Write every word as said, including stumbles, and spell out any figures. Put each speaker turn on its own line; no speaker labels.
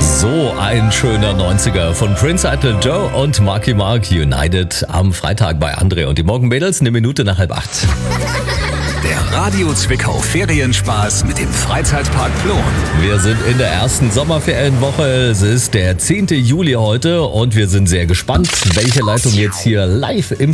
So ein schöner neunziger von Prince Idol Joe und Marky Mark, United am Freitag bei André und die Morgenmädels, eine Minute nach halb acht.
Der Radio Zwickau Ferienspaß mit dem Freizeitpark Plon.
Wir sind in der ersten Sommerferienwoche. Es ist der zehnte Juli heute und wir sind sehr gespannt, welche Leitung jetzt hier live im